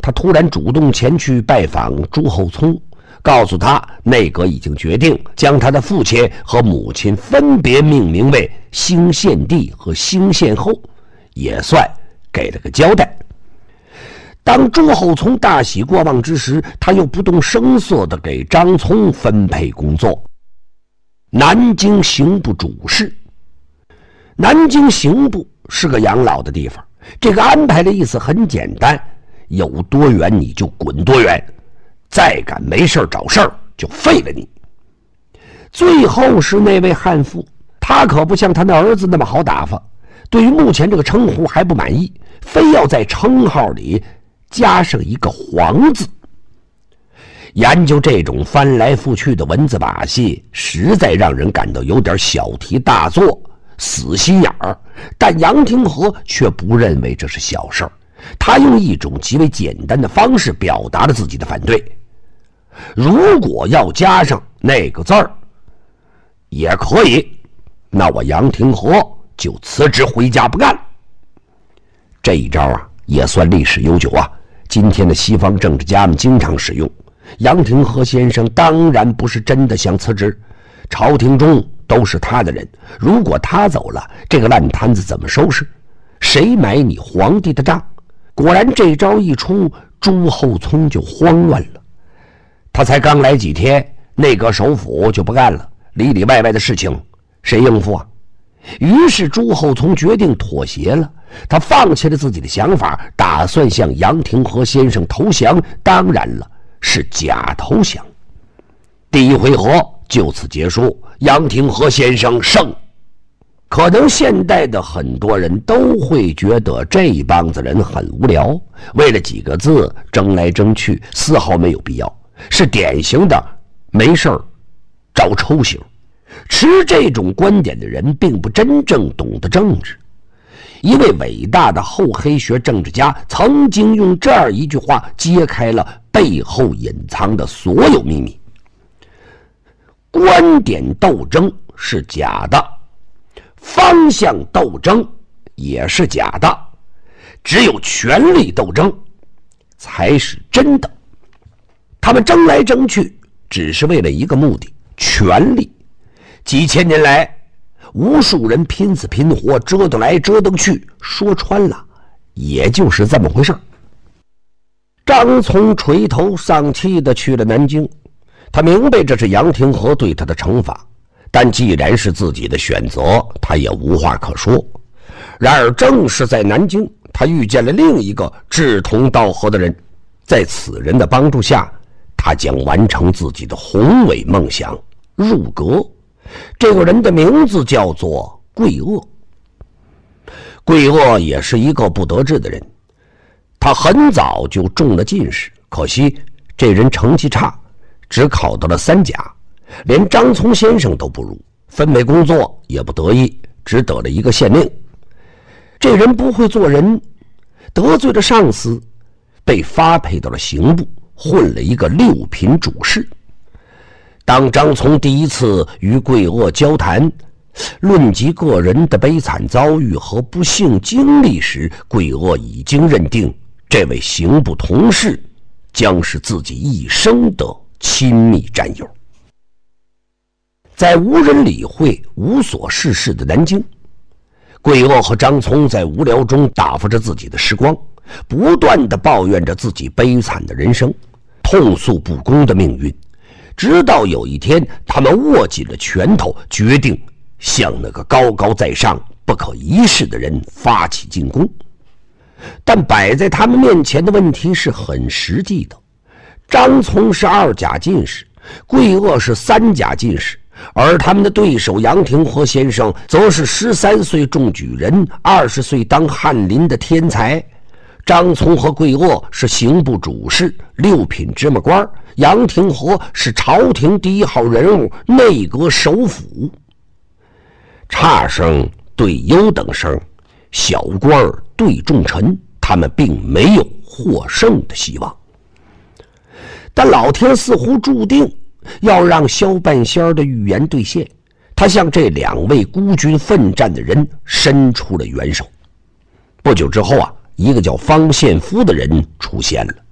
他突然主动前去拜访朱厚熜，告诉他内阁已经决定将他的父亲和母亲分别命名为兴献帝和兴献后，也算给了个交代。当朱厚熜大喜过望之时，他又不动声色地给张聪分配工作。南京刑部主事，南京刑部是个养老的地方，这个安排的意思很简单，有多远你就滚多远，再敢没事找事儿就废了你。最后是那位悍妇，他可不像他那儿子那么好打发，对于目前这个称呼还不满意，非要在称号里加上一个皇字。研究这种翻来覆去的文字把戏，实在让人感到有点小题大做，死心眼儿。但杨廷和却不认为这是小事儿，他用一种极为简单的方式表达了自己的反对。如果要加上那个字儿也可以，那我杨廷和就辞职回家不干。这一招啊也算历史悠久啊，今天的西方政治家们经常使用。杨廷和先生当然不是真的想辞职，朝廷中都是他的人，如果他走了，这个烂摊子怎么收拾？谁买你皇帝的账？果然这招一出，朱厚熜就慌乱了。他才刚来几天，内阁首辅就不干了，里里外外的事情谁应付啊？于是朱厚熜决定妥协了，他放弃了自己的想法，打算向杨廷和先生投降，当然了，是假投降。第一回合就此结束，杨廷和先生胜。可能现代的很多人都会觉得这帮子人很无聊，为了几个字争来争去，丝毫没有必要，是典型的没事儿找抽型。持这种观点的人并不真正懂得政治。一位伟大的后黑学政治家曾经用这样一句话揭开了背后隐藏的所有秘密：观点斗争是假的，方向斗争也是假的，只有权力斗争才是真的。他们争来争去只是为了一个目的，权力。几千年来，无数人拼死拼活，折腾来折腾去，说穿了也就是这么回事。张聪垂头丧气地去了南京，他明白这是杨廷和对他的惩罚，但既然是自己的选择，他也无话可说。然而正是在南京，他遇见了另一个志同道合的人，在此人的帮助下，他将完成自己的宏伟梦想，入阁。这个人的名字叫做桂萼。桂萼也是一个不得志的人，他很早就中了进士，可惜这人成绩差，只考到了3甲，连张聪先生都不如，分配工作也不得意，只得了一个县令。这人不会做人，得罪了上司，被发配到了刑部，混了一个6品主事。当张聪第一次与桂萼交谈，论及个人的悲惨遭遇和不幸经历时，桂萼已经认定这位刑部同事将是自己一生的亲密战友。在无人理会、无所事事的南京，桂萼和张聪在无聊中打发着自己的时光，不断地抱怨着自己悲惨的人生，痛诉不公的命运。直到有一天，他们握紧了拳头，决定向那个高高在上、不可一世的人发起进攻。但摆在他们面前的问题是很实际的：张聪是2甲进士，桂萼是3甲进士，而他们的对手杨廷和先生则是13岁中举人，20岁当翰林的天才。张聪和桂萼是刑部主事，6品芝麻官，杨廷和是朝廷第1号人物，内阁首辅。差生对优等生，小官对重臣，他们并没有获胜的希望。但老天似乎注定要让萧半仙的预言兑现，他向这2位孤军奋战的人伸出了援手。不久之后啊，一个叫方献夫的人出现了。